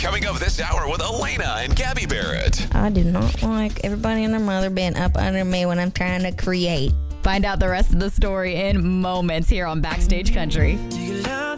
Coming up this hour with Elena and Gabby Barrett. I do not like everybody and their mother being up under me when I'm trying to create. Find out the rest of the story in moments here on Backstage Country.